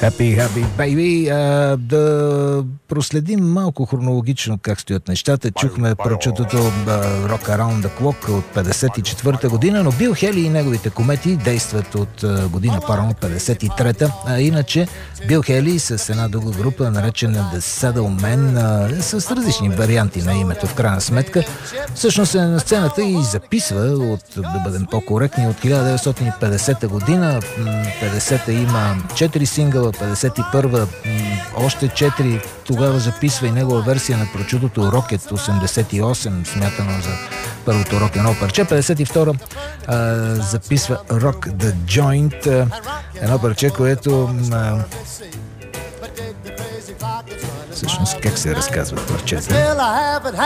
Happy, happy baby. Да проследим малко хронологично как стоят нещата. Чухме прочутото Rock Around the Clock от 54-та година, но Бил Хейли и неговите комети действат от година по-рано, 53-та. Иначе Бил Хейли с една друга група, наречена The Saddle Men, с различни варианти на името в крайна сметка. Всъщност е на сцената и записва, да бъдем по-коректни, от 1950 година. 50-та има 4 сингъла, 51-та още 4. Тогава записва и негова версия на прочутото Rocket 88, смятано за първото рок-н-рол парче. 52-та записва Rock the Joint, едно парче, което всъщност как се разказва парчета.